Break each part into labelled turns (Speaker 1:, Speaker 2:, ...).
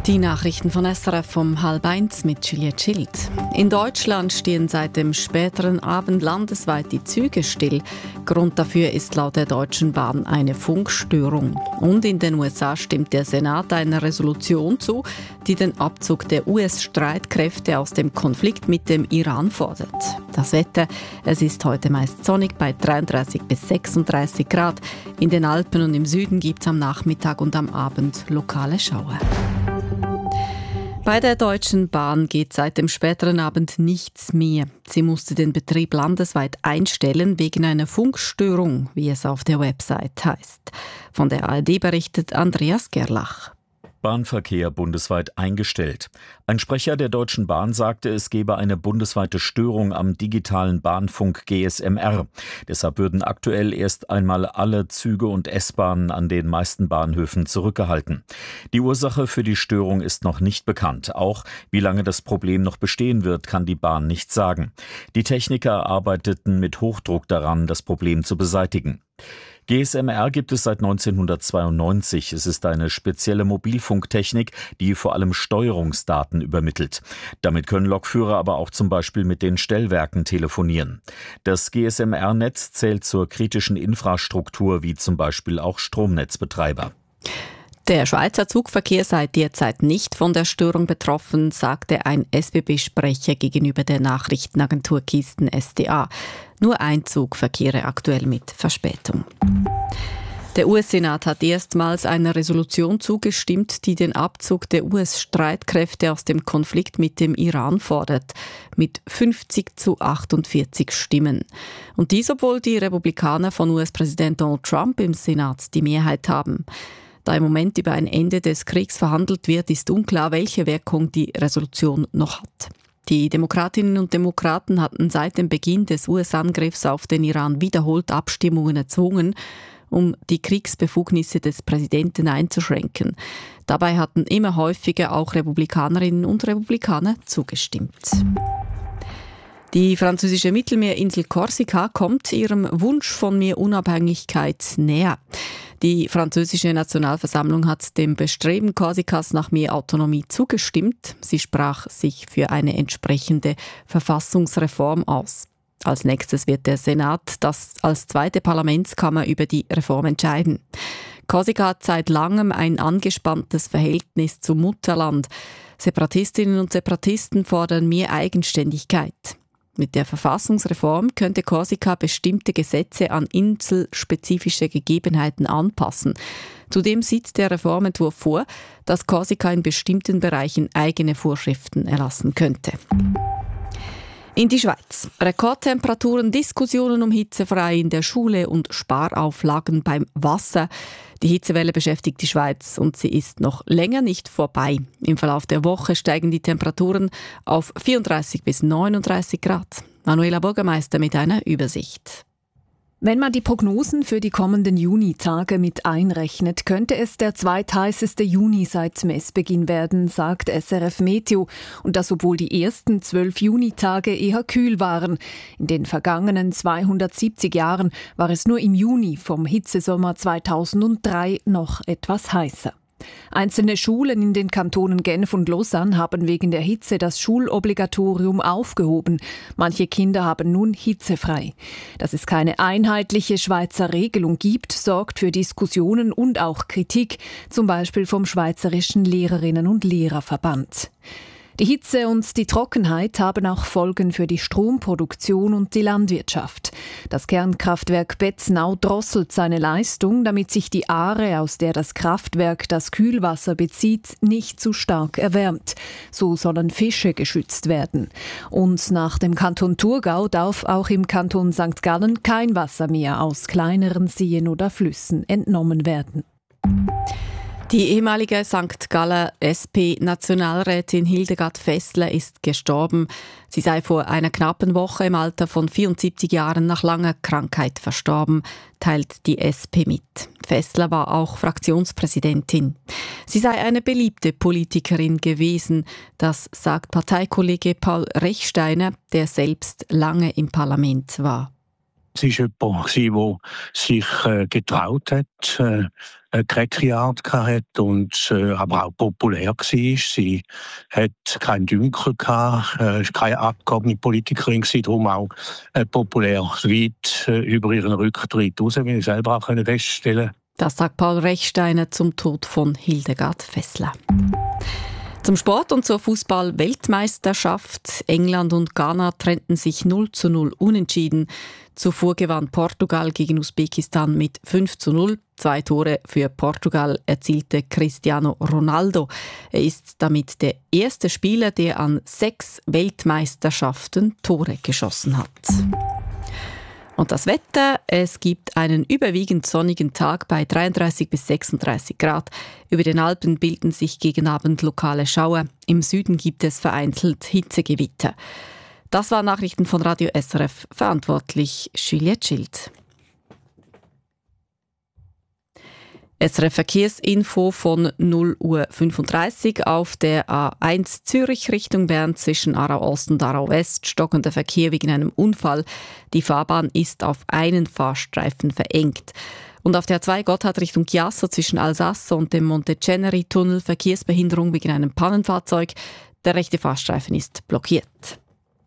Speaker 1: Die Nachrichten von SRF um 12:30 mit Juliette Schild. In Deutschland stehen seit dem späteren Abend landesweit die Züge still. Grund dafür ist laut der Deutschen Bahn eine Funkstörung. Und in den USA stimmt der Senat einer Resolution zu, die den Abzug der US-Streitkräfte aus dem Konflikt mit dem Iran fordert. Das Wetter, es ist heute meist sonnig bei 33 bis 36 Grad. In den Alpen und im Süden gibt es am Nachmittag und am Abend lokale Schauer. Bei der Deutschen Bahn geht seit dem späteren Abend nichts mehr. Sie musste den Betrieb landesweit einstellen wegen einer Funkstörung, wie es auf der Website heißt. Von der ARD berichtet Andreas Gerlach.
Speaker 2: Bahnverkehr bundesweit eingestellt. Ein Sprecher der Deutschen Bahn sagte, es gebe eine bundesweite Störung am digitalen Bahnfunk GSMR. Deshalb würden aktuell erst einmal alle Züge und S-Bahnen an den meisten Bahnhöfen zurückgehalten. Die Ursache für die Störung ist noch nicht bekannt. Auch wie lange das Problem noch bestehen wird, kann die Bahn nicht sagen. Die Techniker arbeiteten mit Hochdruck daran, das Problem zu beseitigen. GSMR gibt es seit 1992. Es ist eine spezielle Mobilfunktechnik, die vor allem Steuerungsdaten übermittelt. Damit können Lokführer aber auch zum Beispiel mit den Stellwerken telefonieren. Das GSMR-Netz zählt zur kritischen Infrastruktur, wie zum Beispiel auch Stromnetzbetreiber.
Speaker 1: Der Schweizer Zugverkehr sei derzeit nicht von der Störung betroffen, sagte ein SBB-Sprecher gegenüber der Nachrichtenagentur Kisten SDA. Nur ein Zug verkehre aktuell mit Verspätung. Der US-Senat hat erstmals einer Resolution zugestimmt, die den Abzug der US-Streitkräfte aus dem Konflikt mit dem Iran fordert, mit 50-48 Stimmen. Und dies, obwohl die Republikaner von US-Präsident Donald Trump im Senat die Mehrheit haben. Da im Moment über ein Ende des Kriegs verhandelt wird, ist unklar, welche Wirkung die Resolution noch hat. Die Demokratinnen und Demokraten hatten seit dem Beginn des US-Angriffs auf den Iran wiederholt Abstimmungen erzwungen, um die Kriegsbefugnisse des Präsidenten einzuschränken. Dabei hatten immer häufiger auch Republikanerinnen und Republikaner zugestimmt. Die französische Mittelmeerinsel Korsika kommt ihrem Wunsch von mehr Unabhängigkeit näher. Die französische Nationalversammlung hat dem Bestreben Korsikas nach mehr Autonomie zugestimmt. Sie sprach sich für eine entsprechende Verfassungsreform aus. Als nächstes wird der Senat, das als zweite Parlamentskammer, über die Reform entscheiden. Korsika hat seit langem ein angespanntes Verhältnis zum Mutterland. Separatistinnen und Separatisten fordern mehr Eigenständigkeit. Mit der Verfassungsreform könnte Korsika bestimmte Gesetze an inselspezifische Gegebenheiten anpassen. Zudem sieht der Reformentwurf vor, dass Korsika in bestimmten Bereichen eigene Vorschriften erlassen könnte. In die Schweiz. Rekordtemperaturen, Diskussionen um hitzefrei in der Schule und Sparauflagen beim Wasser. Die Hitzewelle beschäftigt die Schweiz und sie ist noch länger nicht vorbei. Im Verlauf der Woche steigen die Temperaturen auf 34 bis 39 Grad. Manuela Bürgermeister mit einer Übersicht.
Speaker 3: Wenn man die Prognosen für die kommenden Junitage mit einrechnet, könnte es der zweitheißeste Juni seit Messbeginn werden, sagt SRF Meteo. Und das, obwohl die ersten 12 Junitage eher kühl waren. In den vergangenen 270 Jahren war es nur im Juni vom Hitzesommer 2003 noch etwas heißer. Einzelne Schulen in den Kantonen Genf und Lausanne haben wegen der Hitze das Schulobligatorium aufgehoben. Manche Kinder haben nun hitzefrei. Dass es keine einheitliche Schweizer Regelung gibt, sorgt für Diskussionen und auch Kritik, zum Beispiel vom Schweizerischen Lehrerinnen- und Lehrerverband. Die Hitze und die Trockenheit haben auch Folgen für die Stromproduktion und die Landwirtschaft. Das Kernkraftwerk Betznau drosselt seine Leistung, damit sich die Aare, aus der das Kraftwerk das Kühlwasser bezieht, nicht zu stark erwärmt. So sollen Fische geschützt werden. Und nach dem Kanton Thurgau darf auch im Kanton St. Gallen kein Wasser mehr aus kleineren Seen oder Flüssen entnommen werden.
Speaker 1: Die ehemalige St. Galler SP-Nationalrätin Hildegard Fessler ist gestorben. Sie sei vor einer knappen Woche im Alter von 74 Jahren nach langer Krankheit verstorben, teilt die SP mit. Fessler war auch Fraktionspräsidentin. Sie sei eine beliebte Politikerin gewesen, das sagt Parteikollege Paul Rechsteiner, der selbst lange im Parlament war.
Speaker 4: Es war jemand, der sich getraut hat, eine gerechte Art hatte und aber auch populär war. Sie hat keinen Dünkel gehabt, keine abgehobene Politikerin gewesen, darum auch populär weit über ihren Rücktritt raus, wie ich selber auch feststellen konnte.
Speaker 1: Das sagt Paul Rechsteiner zum Tod von Hildegard Fessler. Zum Sport und zur Fußball-Weltmeisterschaft. England und Ghana trennten sich 0:0 unentschieden. Zuvor gewann Portugal gegen Usbekistan mit 5:0. 2 Tore für Portugal erzielte Cristiano Ronaldo. Er ist damit der erste Spieler, der an 6 Weltmeisterschaften Tore geschossen hat. Und das Wetter, es gibt einen überwiegend sonnigen Tag bei 33 bis 36 Grad. Über den Alpen bilden sich gegen Abend lokale Schauer. Im Süden gibt es vereinzelt Hitzegewitter. Das waren Nachrichten von Radio SRF, verantwortlich Juliette Schild. SRF Verkehrsinfo von 0:35 Uhr auf der A1 Zürich Richtung Bern zwischen Aarau Ost und Aarau West. Stockender Verkehr wegen einem Unfall. Die Fahrbahn ist auf einen Fahrstreifen verengt. Und auf der A2 Gotthard Richtung Chiasso zwischen Alsace und dem Monteceneri-Tunnel Verkehrsbehinderung wegen einem Pannenfahrzeug. Der rechte Fahrstreifen ist blockiert.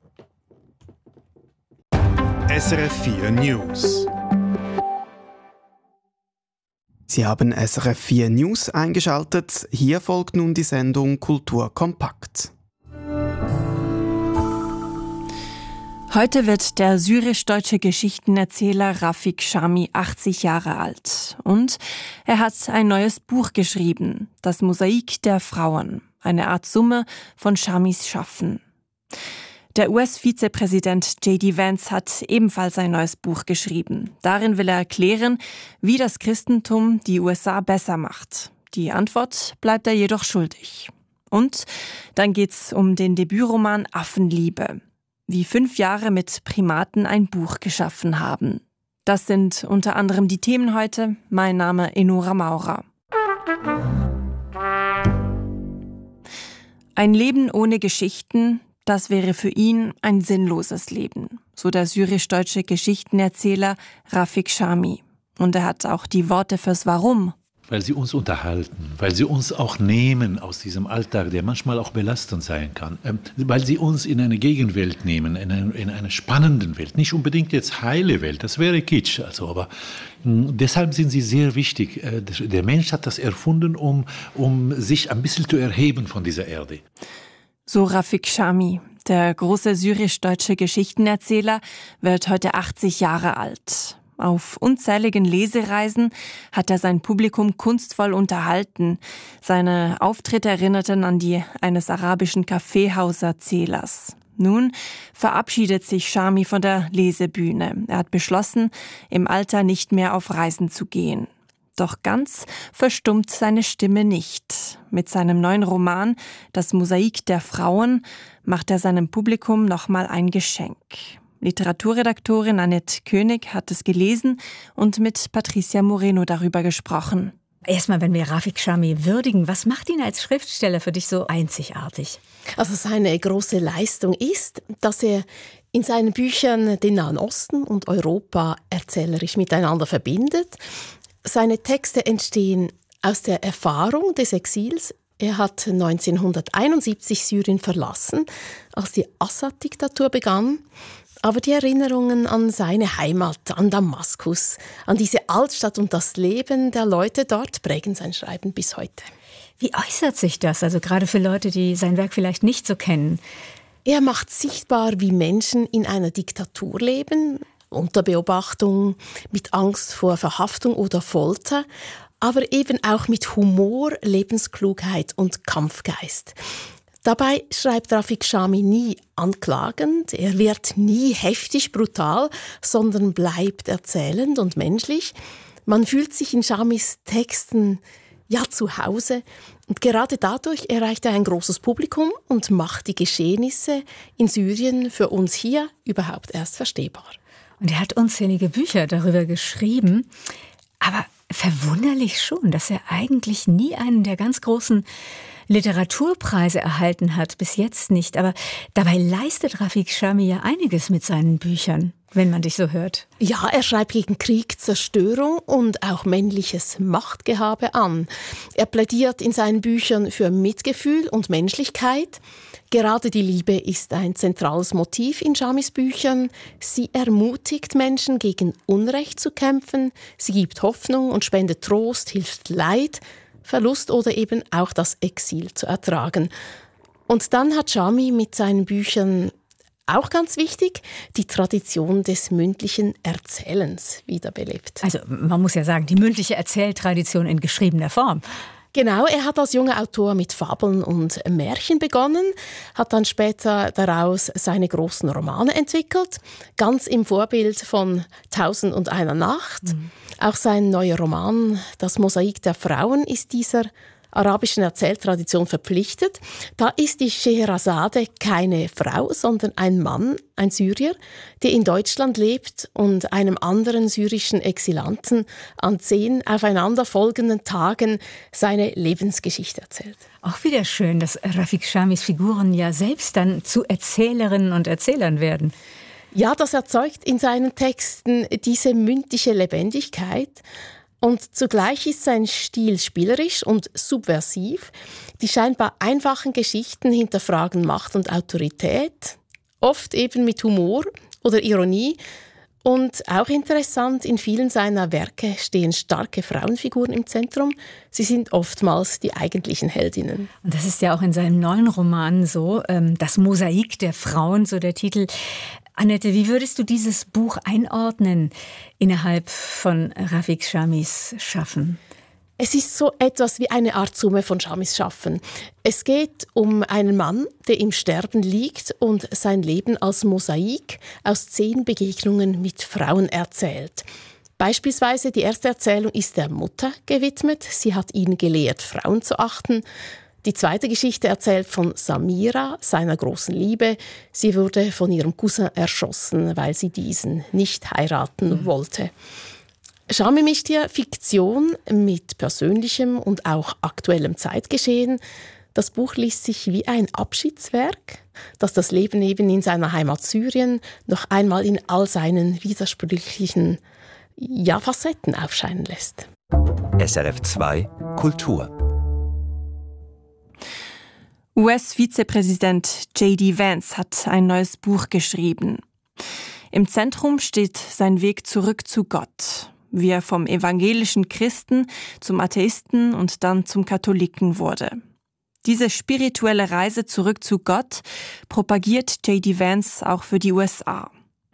Speaker 5: SRF 4 News.
Speaker 6: Sie haben SRF 4 News eingeschaltet. Hier folgt nun die Sendung Kultur kompakt.
Speaker 7: Heute wird der syrisch-deutsche Geschichtenerzähler Rafik Shami 80 Jahre alt. Und er hat ein neues Buch geschrieben, Das Mosaik der Frauen, eine Art Summe von Shamis Schaffen. Der US-Vizepräsident J.D. Vance hat ebenfalls ein neues Buch geschrieben. Darin will er erklären, wie das Christentum die USA besser macht. Die Antwort bleibt er jedoch schuldig. Und dann geht's um den Debütroman Affenliebe. Wie 5 Jahre mit Primaten ein Buch geschaffen haben. Das sind unter anderem die Themen heute. Mein Name Enora Maurer. Ein Leben ohne Geschichten, das wäre für ihn ein sinnloses Leben, so der syrisch-deutsche Geschichtenerzähler Rafik Shami. Und er hat auch die Worte fürs Warum.
Speaker 8: Weil sie uns unterhalten, weil sie uns auch nehmen aus diesem Alltag, der manchmal auch belastend sein kann, weil sie uns in eine Gegenwelt nehmen, in eine spannende Welt, nicht unbedingt jetzt heile Welt, das wäre Kitsch, aber deshalb sind sie sehr wichtig. Der Mensch hat das erfunden, um sich ein bisschen zu erheben von dieser Erde.
Speaker 7: So Rafik Shami, der große syrisch-deutsche Geschichtenerzähler, wird heute 80 Jahre alt. Auf unzähligen Lesereisen hat er sein Publikum kunstvoll unterhalten. Seine Auftritte erinnerten an die eines arabischen Kaffeehauserzählers. Nun verabschiedet sich Shami von der Lesebühne. Er hat beschlossen, im Alter nicht mehr auf Reisen zu gehen. Doch ganz verstummt seine Stimme nicht. Mit seinem neuen Roman Das Mosaik der Frauen macht er seinem Publikum nochmal ein Geschenk. Literaturredaktorin Annette König hat es gelesen und mit Patricia Moreno darüber gesprochen.
Speaker 9: Erstmal, wenn wir Rafik Shami würdigen, was macht ihn als Schriftsteller für dich so einzigartig?
Speaker 10: Also seine große Leistung ist, dass er in seinen Büchern den Nahen Osten und Europa erzählerisch miteinander verbindet. Seine Texte entstehen aus der Erfahrung des Exils. Er hat 1971 Syrien verlassen, als die Assad-Diktatur begann. Aber die Erinnerungen an seine Heimat, an Damaskus, an diese Altstadt und das Leben der Leute dort prägen sein Schreiben bis heute.
Speaker 9: Wie äußert sich das, also gerade für Leute, die sein Werk vielleicht nicht so kennen?
Speaker 10: Er macht sichtbar, wie Menschen in einer Diktatur leben, unter Beobachtung, mit Angst vor Verhaftung oder Folter, aber eben auch mit Humor, Lebensklugheit und Kampfgeist. Dabei schreibt Rafik Shami nie anklagend, er wird nie heftig, brutal, sondern bleibt erzählend und menschlich. Man fühlt sich in Shamis Texten ja zu Hause und gerade dadurch erreicht er ein großes Publikum und macht die Geschehnisse in Syrien für uns hier überhaupt erst verstehbar.
Speaker 9: Und er hat unzählige Bücher darüber geschrieben, aber verwunderlich schon, dass er eigentlich nie einen der ganz großen Literaturpreise erhalten hat, bis jetzt nicht. Aber dabei leistet Rafik Shami ja einiges mit seinen Büchern. wenn man dich so hört.
Speaker 10: Ja, er schreibt gegen Krieg, Zerstörung und auch männliches Machtgehabe an. Er plädiert in seinen Büchern für Mitgefühl und Menschlichkeit. Gerade die Liebe ist ein zentrales Motiv in Jamis Büchern. Sie ermutigt Menschen, gegen Unrecht zu kämpfen. Sie gibt Hoffnung und spendet Trost, hilft Leid, Verlust oder eben auch das Exil zu ertragen. Und dann hat Jami mit seinen Büchern auch ganz wichtig, die Tradition des mündlichen Erzählens wiederbelebt.
Speaker 9: Also man muss ja sagen, die mündliche Erzähltradition in geschriebener Form.
Speaker 10: Genau, er hat als junger Autor mit Fabeln und Märchen begonnen, hat dann später daraus seine großen Romane entwickelt, ganz im Vorbild von 1001 Nacht. Auch sein neuer Roman, Das Mosaik der Frauen, ist dieser arabischen Erzähltradition verpflichtet. Da ist die Scheherazade keine Frau, sondern ein Mann, ein Syrier, der in Deutschland lebt und einem anderen syrischen Exilanten an 10 aufeinanderfolgenden Tagen seine Lebensgeschichte erzählt.
Speaker 9: Auch wieder schön, dass Rafik Chamis Figuren ja selbst dann zu Erzählerinnen und Erzählern werden.
Speaker 10: Ja, das erzeugt in seinen Texten diese mündliche Lebendigkeit. Und zugleich ist sein Stil spielerisch und subversiv. Die scheinbar einfachen Geschichten hinterfragen Macht und Autorität, oft eben mit Humor oder Ironie. Und auch interessant, in vielen seiner Werke stehen starke Frauenfiguren im Zentrum. Sie sind oftmals die eigentlichen Heldinnen.
Speaker 9: Und das ist ja auch in seinem neuen Roman so, Das Mosaik der Frauen, so der Titel. Annette, wie würdest du dieses Buch einordnen innerhalb von Rafik Chamis Schaffen?
Speaker 10: Es ist so etwas wie eine Art Summe von Chamis Schaffen. Es geht um einen Mann, der im Sterben liegt und sein Leben als Mosaik aus 10 Begegnungen mit Frauen erzählt. Beispielsweise die erste Erzählung ist der Mutter gewidmet. Sie hat ihn gelehrt, Frauen zu achten. Die zweite Geschichte erzählt von Samira, seiner großen Liebe. Sie wurde von ihrem Cousin erschossen, weil sie diesen nicht heiraten wollte. Chami mischt hier Fiktion mit persönlichem und auch aktuellem Zeitgeschehen. Das Buch liest sich wie ein Abschiedswerk, das das Leben eben in seiner Heimat Syrien noch einmal in all seinen widersprüchlichen Facetten aufscheinen lässt.
Speaker 11: SRF 2 Kultur.
Speaker 7: US-Vizepräsident J.D. Vance hat ein neues Buch geschrieben. Im Zentrum steht sein Weg zurück zu Gott, wie er vom evangelischen Christen zum Atheisten und dann zum Katholiken wurde. Diese spirituelle Reise zurück zu Gott propagiert J.D. Vance auch für die USA.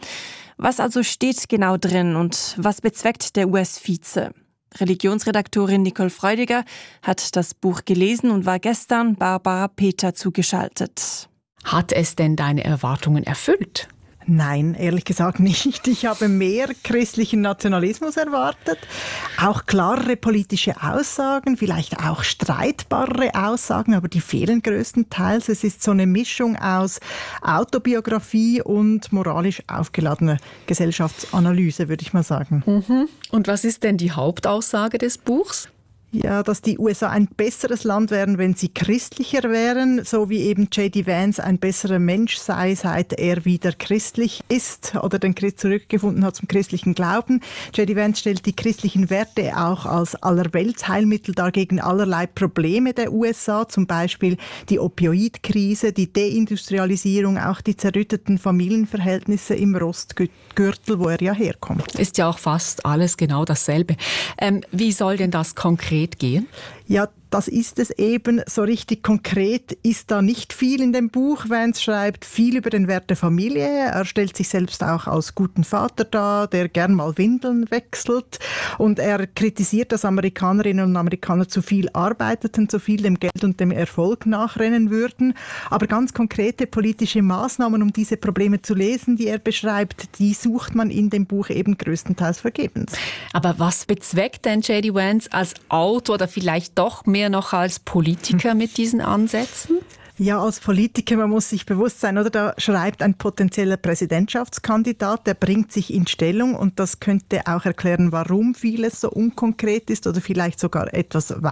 Speaker 7: Was also steht genau drin und was bezweckt der US-Vize? Religionsredaktorin Nicole Freudiger hat das Buch gelesen und war gestern Barbara Peter zugeschaltet.
Speaker 12: Hat es denn deine Erwartungen erfüllt?
Speaker 13: Nein, ehrlich gesagt nicht. Ich habe mehr christlichen Nationalismus erwartet. Auch klarere politische Aussagen, vielleicht auch streitbarere Aussagen, aber die fehlen größtenteils. Es ist so eine Mischung aus Autobiografie und moralisch aufgeladener Gesellschaftsanalyse, würde ich mal sagen.
Speaker 12: Und was ist denn die Hauptaussage des Buchs?
Speaker 13: Ja, dass die USA ein besseres Land wären, wenn sie christlicher wären, so wie eben J.D. Vance ein besserer Mensch sei, seit er wieder christlich ist oder den Christ zurückgefunden hat zum christlichen Glauben. J.D. Vance stellt die christlichen Werte auch als Allerweltsheilmittel dar gegen allerlei Probleme der USA, zum Beispiel die Opioidkrise, die Deindustrialisierung, auch die zerrütteten Familienverhältnisse im Rostgürtel, wo er ja herkommt.
Speaker 12: Ist ja auch fast alles genau dasselbe. Wie soll denn das konkret gehen?
Speaker 13: Ja, das ist es eben. So richtig konkret ist da nicht viel in dem Buch. Vance schreibt viel über den Wert der Familie. Er stellt sich selbst auch als guten Vater dar, der gern mal Windeln wechselt. Und er kritisiert, dass Amerikanerinnen und Amerikaner zu viel arbeiteten, zu viel dem Geld und dem Erfolg nachrennen würden. Aber ganz konkrete politische Maßnahmen, um diese Probleme zu lösen, die er beschreibt, die sucht man in dem Buch eben größtenteils vergebens.
Speaker 12: Aber was bezweckt denn J.D. Vance als Autor oder vielleicht doch mehr noch als Politiker mit diesen Ansätzen?
Speaker 13: Ja, als Politiker, man muss sich bewusst sein, oder? Da schreibt ein potenzieller Präsidentschaftskandidat, der bringt sich in Stellung und das könnte auch erklären, warum vieles so unkonkret ist oder vielleicht sogar etwas weich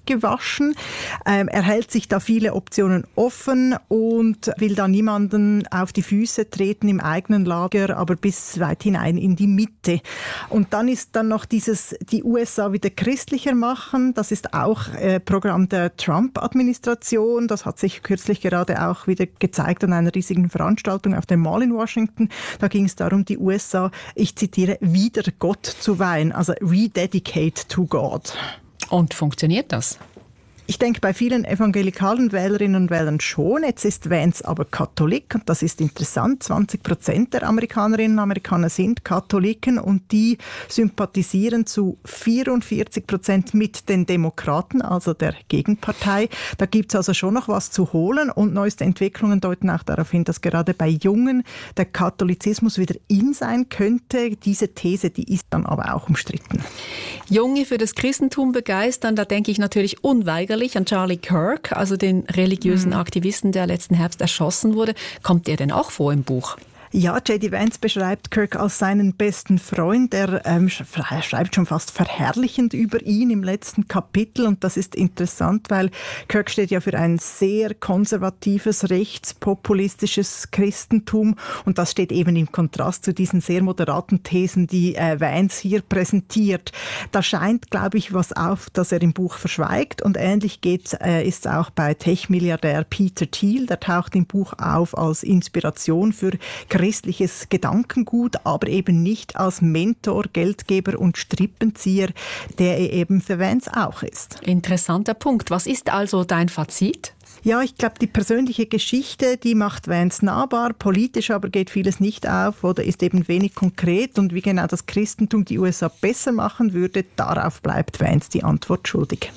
Speaker 13: gewaschen. Er hält sich da viele Optionen offen und will da niemanden auf die Füße treten im eigenen Lager, aber bis weit hinein in die Mitte. Und dann ist dann noch die USA wieder christlicher machen. Das ist auch Programm der Trump-Administration. Das hat sich kürzlich gerade auch wieder gezeigt an einer riesigen Veranstaltung auf dem Mall in Washington. Da ging es darum, die USA, ich zitiere, wieder Gott zu weihen, also rededicate to God.
Speaker 12: Und funktioniert das?
Speaker 13: Ich denke, bei vielen evangelikalen Wählerinnen und Wählern schon. Jetzt ist Vance aber Katholik und das ist interessant. 20% der Amerikanerinnen und Amerikaner sind Katholiken und die sympathisieren zu 44% mit den Demokraten, also der Gegenpartei. Da gibt es also schon noch was zu holen und neueste Entwicklungen deuten auch darauf hin, dass gerade bei Jungen der Katholizismus wieder in sein könnte. Diese These, die ist dann aber auch umstritten.
Speaker 12: Junge für das Christentum begeistern, da denke ich natürlich unweigerlich an Charlie Kirk, also den religiösen Aktivisten, der letzten Herbst erschossen wurde. Kommt der denn auch vor im Buch?
Speaker 13: Ja, J.D. Vance beschreibt Kirk als seinen besten Freund. Er schreibt schon fast verherrlichend über ihn im letzten Kapitel. Und das ist interessant, weil Kirk steht ja für ein sehr konservatives, rechtspopulistisches Christentum. Und das steht eben im Kontrast zu diesen sehr moderaten Thesen, die Vance hier präsentiert. Da scheint, glaube ich, was auf, das er im Buch verschweigt. Und ähnlich ist es auch bei Tech-Milliardär Peter Thiel. Der taucht im Buch auf als Inspiration für christliches Gedankengut, aber eben nicht als Mentor, Geldgeber und Strippenzieher, der er eben für Vance auch ist.
Speaker 12: Interessanter Punkt. Was ist also dein Fazit?
Speaker 13: Ja, ich glaube, die persönliche Geschichte, die macht Vance nahbar. Politisch aber geht vieles nicht auf oder ist eben wenig konkret. Und wie genau das Christentum die USA besser machen würde, darauf bleibt Vance die Antwort schuldig.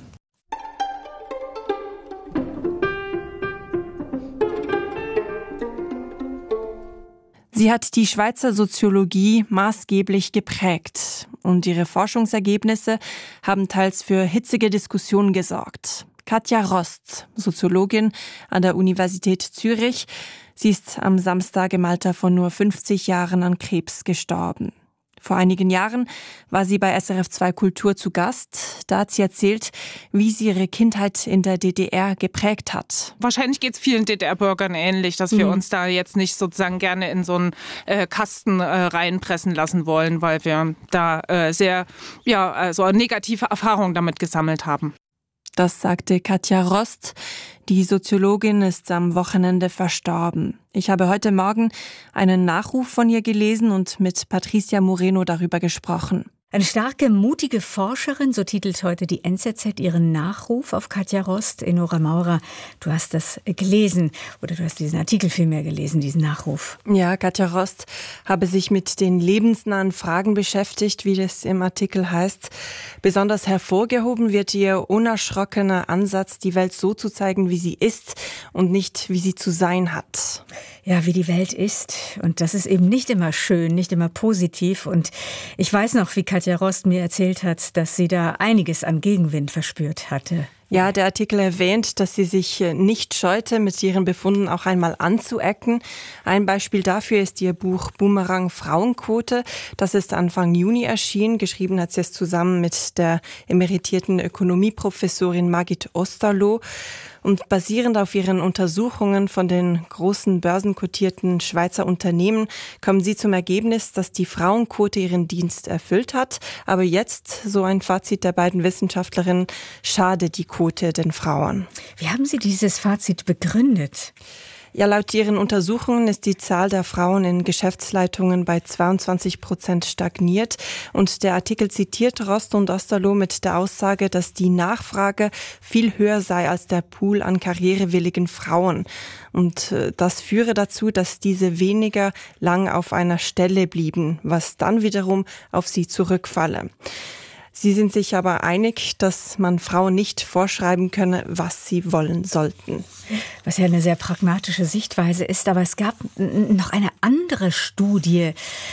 Speaker 7: Sie hat die Schweizer Soziologie maßgeblich geprägt und ihre Forschungsergebnisse haben teils für hitzige Diskussionen gesorgt. Katja Rost, Soziologin an der Universität Zürich, sie ist am Samstag im Alter von nur 50 Jahren an Krebs gestorben. Vor einigen Jahren war sie bei SRF 2 Kultur zu Gast. Da hat sie erzählt, wie sie ihre Kindheit in der DDR geprägt hat.
Speaker 14: Wahrscheinlich geht es vielen DDR-Bürgern ähnlich, dass wir uns da jetzt nicht sozusagen gerne in so einen Kasten reinpressen lassen wollen, weil wir da so eine negative Erfahrung damit gesammelt haben.
Speaker 7: Das sagte Katja Rost. Die Soziologin ist am Wochenende verstorben. Ich habe heute Morgen einen Nachruf von ihr gelesen und mit Patricia Moreno darüber gesprochen.
Speaker 9: Eine starke, mutige Forscherin, so titelt heute die NZZ ihren Nachruf auf Katja Rost. Enora Maurer, du hast das gelesen oder du hast diesen Artikel vielmehr gelesen, diesen Nachruf.
Speaker 7: Ja, Katja Rost habe sich mit den lebensnahen Fragen beschäftigt, wie das im Artikel heißt. Besonders hervorgehoben wird ihr unerschrockener Ansatz, die Welt so zu zeigen, wie sie ist und nicht, wie sie zu sein hat.
Speaker 9: Ja, wie die Welt ist. Und das ist eben nicht immer schön, nicht immer positiv. Und ich weiß noch, wie Katja Rost mir erzählt hat, dass sie da einiges an Gegenwind verspürt hatte.
Speaker 7: Ja, der Artikel erwähnt, dass sie sich nicht scheute, mit ihren Befunden auch einmal anzuecken. Ein Beispiel dafür ist ihr Buch Boomerang Frauenquote. Das ist Anfang Juni erschienen. Geschrieben hat sie es zusammen mit der emeritierten Ökonomieprofessorin Margit Osterloh. Und basierend auf ihren Untersuchungen von den großen börsenkotierten Schweizer Unternehmen kommen sie zum Ergebnis, dass die Frauenquote ihren Dienst erfüllt hat. Aber jetzt, so ein Fazit der beiden Wissenschaftlerinnen, schadet die Quote den Frauen.
Speaker 9: Wie haben Sie dieses Fazit begründet?
Speaker 7: Ja, laut ihren Untersuchungen ist die Zahl der Frauen in Geschäftsleitungen bei 22% stagniert. Und der Artikel zitiert Rost und Osterloh mit der Aussage, dass die Nachfrage viel höher sei als der Pool an karrierewilligen Frauen. Und das führe dazu, dass diese weniger lang auf einer Stelle blieben, was dann wiederum auf sie zurückfalle. Sie sind sich aber einig, dass man Frauen nicht vorschreiben könne, was sie wollen sollten.
Speaker 9: Was ja eine sehr pragmatische Sichtweise ist, aber es gab noch eine andere Studie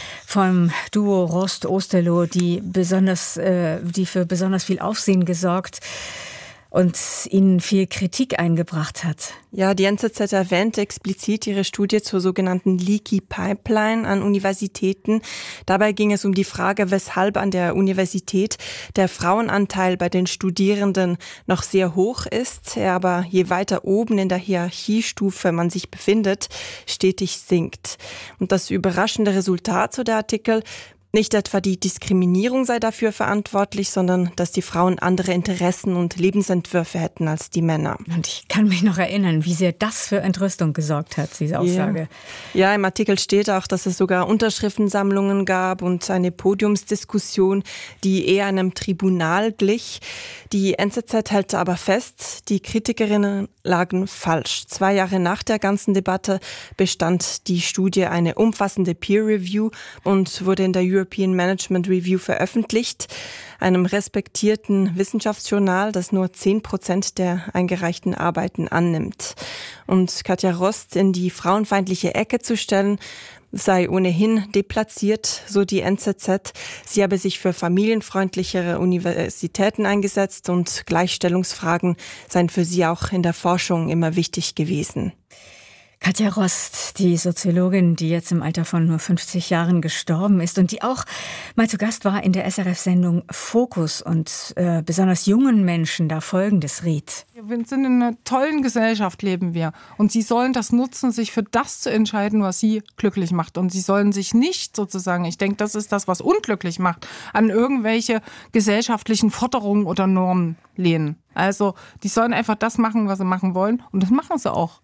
Speaker 9: vom Duo Rost-Osterloh, die für besonders viel Aufsehen gesorgt und ihnen viel Kritik eingebracht hat.
Speaker 7: Ja, die NZZ erwähnt explizit ihre Studie zur sogenannten Leaky Pipeline an Universitäten. Dabei ging es um die Frage, weshalb an der Universität der Frauenanteil bei den Studierenden noch sehr hoch ist, er aber je weiter oben in der Hierarchiestufe man sich befindet, stetig sinkt. Und das überraschende Resultat, so der Artikel: Nicht etwa die Diskriminierung sei dafür verantwortlich, sondern dass die Frauen andere Interessen und Lebensentwürfe hätten als die Männer.
Speaker 9: Und ich kann mich noch erinnern, wie sehr das für Entrüstung gesorgt hat, diese Aussage.
Speaker 7: Ja, im Artikel steht auch, dass es sogar Unterschriftensammlungen gab und eine Podiumsdiskussion, die eher einem Tribunal glich. Die NZZ hält aber fest, die Kritikerinnen lagen falsch. 2 Jahre nach der ganzen Debatte bestand die Studie eine umfassende Peer-Review und wurde in der European Management Review veröffentlicht, einem respektierten Wissenschaftsjournal, das nur 10% der eingereichten Arbeiten annimmt. Und Katja Rost in die frauenfeindliche Ecke zu stellen, sei ohnehin deplatziert, so die NZZ. Sie habe sich für familienfreundlichere Universitäten eingesetzt und Gleichstellungsfragen seien für sie auch in der Forschung immer wichtig gewesen.
Speaker 9: Katja Rost, die Soziologin, die jetzt im Alter von nur 50 Jahren gestorben ist und die auch mal zu Gast war in der SRF-Sendung Fokus und besonders jungen Menschen da Folgendes riet.
Speaker 14: Wir sind in einer tollen Gesellschaft, leben wir. Und sie sollen das nutzen, sich für das zu entscheiden, was sie glücklich macht. Und sie sollen sich nicht sozusagen, ich denke, das ist das, was unglücklich macht, an irgendwelche gesellschaftlichen Forderungen oder Normen lehnen. Also die sollen einfach das machen, was sie machen wollen. Und das machen sie auch.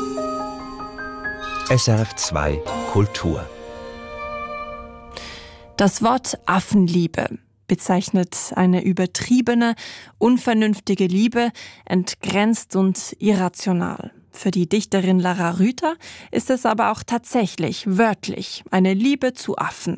Speaker 11: SRF 2 Kultur.
Speaker 7: Das Wort Affenliebe bezeichnet eine übertriebene, unvernünftige Liebe, entgrenzt und irrational. Für die Dichterin Lara Rüther ist es aber auch tatsächlich, wörtlich, eine Liebe zu Affen.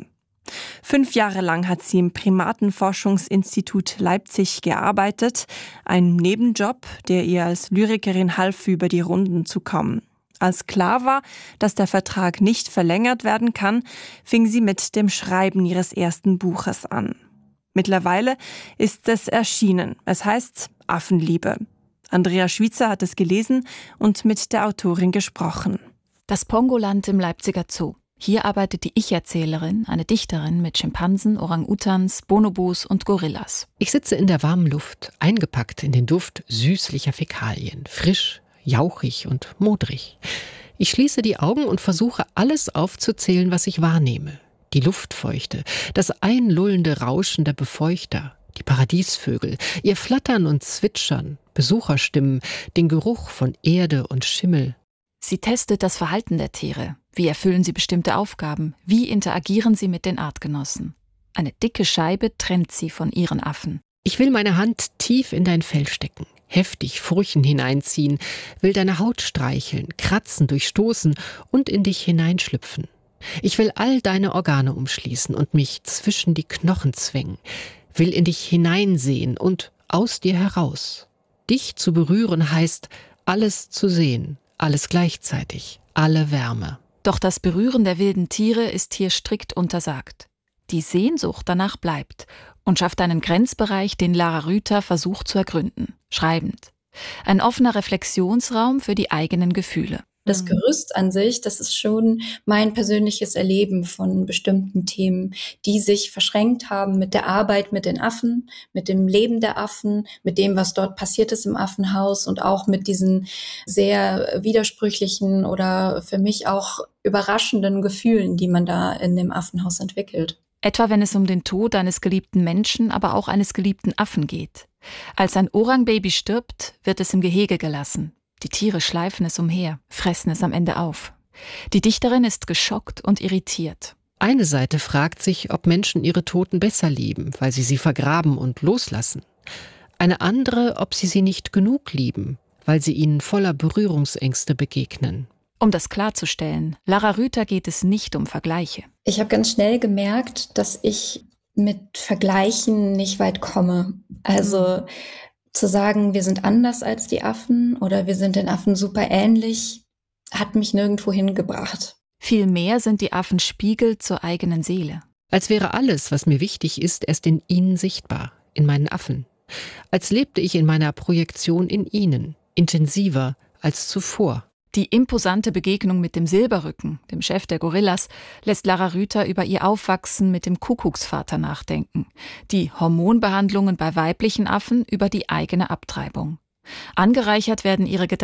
Speaker 7: 5 Jahre lang hat sie im Primatenforschungsinstitut Leipzig gearbeitet, ein Nebenjob, der ihr als Lyrikerin half, über die Runden zu kommen. Als klar war, dass der Vertrag nicht verlängert werden kann, fing sie mit dem Schreiben ihres ersten Buches an. Mittlerweile ist es erschienen. Es heißt Affenliebe. Andrea Schwitzer hat es gelesen und mit der Autorin gesprochen.
Speaker 15: Das Pongoland im Leipziger Zoo. Hier arbeitet die Ich-Erzählerin, eine Dichterin mit Schimpansen, Orang-Utans, Bonobos und Gorillas.
Speaker 16: Ich sitze in der warmen Luft, eingepackt in den Duft süßlicher Fäkalien, frisch, jauchig und modrig. Ich schließe die Augen und versuche, alles aufzuzählen, was ich wahrnehme. Die Luftfeuchte, das einlullende Rauschen der Befeuchter, die Paradiesvögel, ihr Flattern und Zwitschern, Besucherstimmen, den Geruch von Erde und Schimmel.
Speaker 15: Sie testet das Verhalten der Tiere. Wie erfüllen sie bestimmte Aufgaben? Wie interagieren sie mit den Artgenossen? Eine dicke Scheibe trennt sie von ihren Affen.
Speaker 16: Ich will meine Hand tief in dein Fell stecken, heftig Furchen hineinziehen, will deine Haut streicheln, kratzen, durchstoßen und in dich hineinschlüpfen. Ich will all deine Organe umschließen und mich zwischen die Knochen zwängen, will in dich hineinsehen und aus dir heraus. Dich zu berühren heißt, alles zu sehen, alles gleichzeitig, alle Wärme.
Speaker 15: Doch das Berühren der wilden Tiere ist hier strikt untersagt. Die Sehnsucht danach bleibt und schafft einen Grenzbereich, den Lara Rüther versucht zu ergründen, schreibend. Ein offener Reflexionsraum für die eigenen Gefühle.
Speaker 17: Das Gerüst an sich, das ist schon mein persönliches Erleben von bestimmten Themen, die sich verschränkt haben mit der Arbeit mit den Affen, mit dem Leben der Affen, mit dem, was dort passiert ist im Affenhaus und auch mit diesen sehr widersprüchlichen oder für mich auch überraschenden Gefühlen, die man da in dem Affenhaus entwickelt.
Speaker 15: Etwa wenn es um den Tod eines geliebten Menschen, aber auch eines geliebten Affen geht. Als ein Orang-Baby stirbt, wird es im Gehege gelassen. Die Tiere schleifen es umher, fressen es am Ende auf. Die Dichterin ist geschockt und irritiert.
Speaker 16: Eine Seite fragt sich, ob Menschen ihre Toten besser lieben, weil sie vergraben und loslassen. Eine andere, ob sie nicht genug lieben, weil sie ihnen voller Berührungsängste begegnen.
Speaker 15: Um das klarzustellen, Lara Rüther geht es nicht um Vergleiche.
Speaker 17: Ich habe ganz schnell gemerkt, dass ich mit Vergleichen nicht weit komme. Also zu sagen, wir sind anders als die Affen oder wir sind den Affen super ähnlich, hat mich nirgendwo hingebracht.
Speaker 15: Vielmehr sind die Affen Spiegel zur eigenen Seele.
Speaker 16: Als wäre alles, was mir wichtig ist, erst in ihnen sichtbar, in meinen Affen. Als lebte ich in meiner Projektion in ihnen, intensiver als zuvor.
Speaker 15: Die imposante Begegnung mit dem Silberrücken, dem Chef der Gorillas, lässt Lara Rüther über ihr Aufwachsen mit dem Kuckucksvater nachdenken. Die Hormonbehandlungen bei weiblichen Affen über die eigene Abtreibung. Angereichert werden ihre Gedanken